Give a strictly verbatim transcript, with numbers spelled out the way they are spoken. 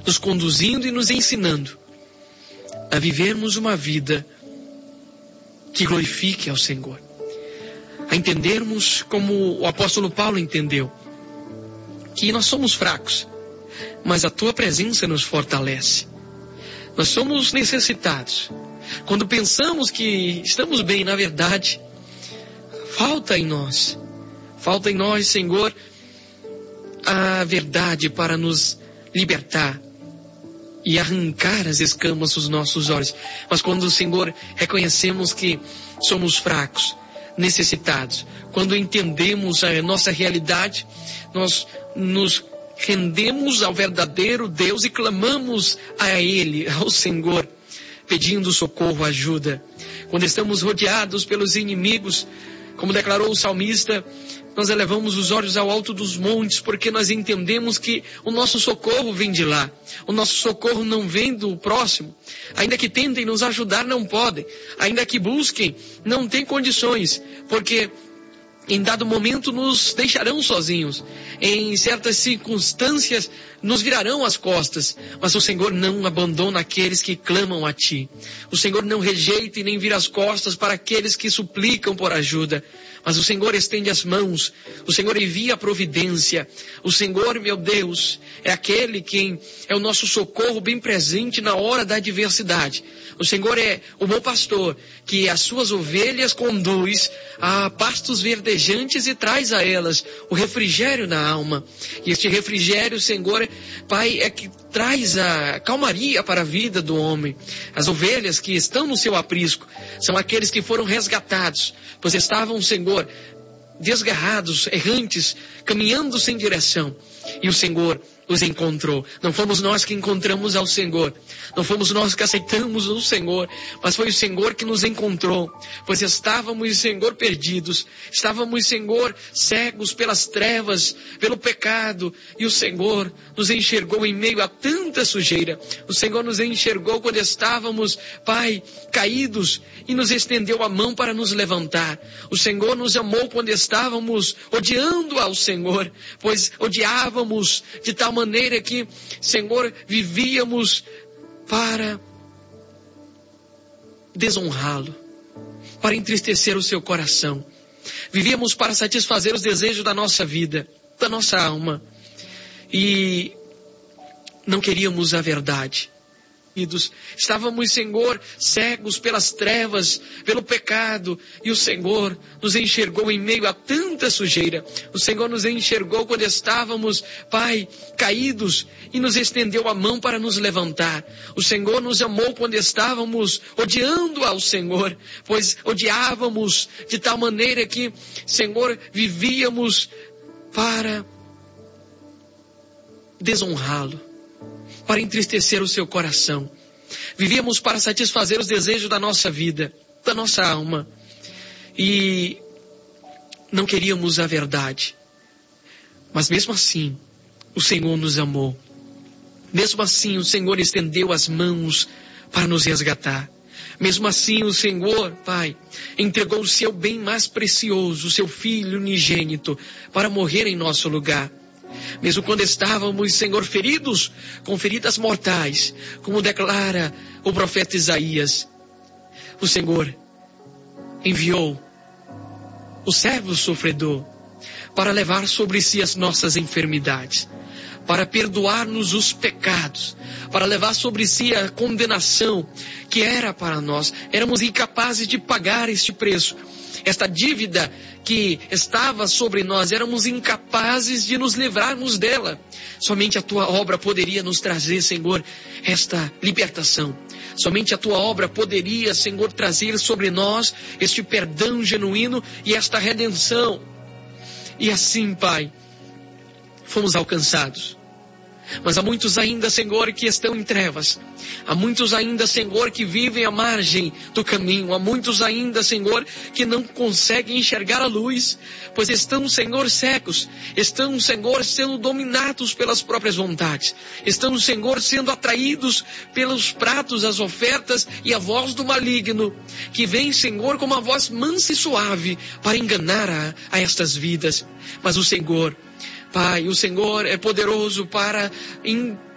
nos conduzindo e nos ensinando a vivermos uma vida que glorifique ao Senhor. A entendermos como o apóstolo Paulo entendeu, que nós somos fracos, mas a tua presença nos fortalece. Nós somos necessitados. Quando pensamos que estamos bem, na verdade, falta em nós, falta em nós, Senhor, a verdade para nos libertar e arrancar as escamas dos nossos olhos. Mas quando, Senhor, reconhecemos que somos fracos, necessitados, quando entendemos a nossa realidade, nós nos rendemos ao verdadeiro Deus e clamamos a Ele, ao Senhor, pedindo socorro, ajuda. Quando estamos rodeados pelos inimigos, como declarou o salmista, nós elevamos os olhos ao alto dos montes, porque nós entendemos que o nosso socorro vem de lá. O nosso socorro não vem do próximo. Ainda que tentem nos ajudar, não podem. Ainda que busquem, não têm condições, porque em dado momento nos deixarão sozinhos. Em certas circunstâncias nos virarão as costas. Mas o Senhor não abandona aqueles que clamam a Ti. O Senhor não rejeita e nem vira as costas para aqueles que suplicam por ajuda. Mas o Senhor estende as mãos. O Senhor envia a providência. O Senhor, meu Deus, é aquele quem é o nosso socorro bem presente na hora da adversidade. O Senhor é o bom pastor que as suas ovelhas conduz a pastos verdejantes e traz a elas o refrigério na alma. E este refrigério, Senhor, Pai, é que traz a calmaria para a vida do homem. As ovelhas que estão no seu aprisco são aqueles que foram resgatados, pois estavam, Senhor, desgarrados, errantes, caminhando sem direção. E o Senhor os encontrou. Não fomos nós que encontramos ao Senhor. Não fomos nós que aceitamos o Senhor. Mas foi o Senhor que nos encontrou. Pois estávamos, Senhor, perdidos. Estávamos, Senhor, cegos pelas trevas, pelo pecado. E o Senhor nos enxergou em meio a tanta sujeira. O Senhor nos enxergou quando estávamos, Pai, caídos. E nos estendeu a mão para nos levantar. O Senhor nos amou quando estávamos odiando ao Senhor. Pois odiávamos de tal maneira que, Senhor, vivíamos para desonrá-lo, para entristecer o seu coração. Vivíamos para satisfazer os desejos da nossa vida, da nossa alma. E não queríamos a verdade. Estávamos, Senhor, cegos pelas trevas, pelo pecado, e o Senhor nos enxergou em meio a tanta sujeira. O Senhor nos enxergou quando estávamos, Pai, caídos, e nos estendeu a mão para nos levantar. O Senhor nos amou quando estávamos odiando ao Senhor, pois odiávamos de tal maneira que, Senhor, vivíamos para desonrá-lo, para entristecer o seu coração. Vivíamos para satisfazer os desejos da nossa vida, da nossa alma. E não queríamos a verdade. Mas mesmo assim, o Senhor nos amou. Mesmo assim, o Senhor estendeu as mãos para nos resgatar. Mesmo assim, o Senhor, Pai, entregou o seu bem mais precioso, o seu Filho unigênito, para morrer em nosso lugar. Mesmo quando estávamos, Senhor, feridos com feridas mortais, como declara o profeta Isaías, o Senhor enviou o servo sofredor para levar sobre si as nossas enfermidades, para perdoar-nos os pecados, para levar sobre si a condenação que era para nós. Éramos incapazes de pagar este preço. Esta dívida que estava sobre nós, éramos incapazes de nos livrarmos dela. Somente a Tua obra poderia nos trazer, Senhor, esta libertação. Somente a Tua obra poderia, Senhor, trazer sobre nós este perdão genuíno e esta redenção. E assim, Pai, fomos alcançados. Mas há muitos ainda, Senhor, que estão em trevas. Há muitos ainda, Senhor, que vivem à margem do caminho. Há muitos ainda, Senhor, que não conseguem enxergar a luz, pois estão, Senhor, cegos. Estão, Senhor, sendo dominados pelas próprias vontades. Estão, Senhor, sendo atraídos pelos pratos, as ofertas e a voz do maligno, que vem, Senhor, com uma voz mansa e suave para enganar a, a estas vidas. Mas o Senhor, Pai, o Senhor é poderoso para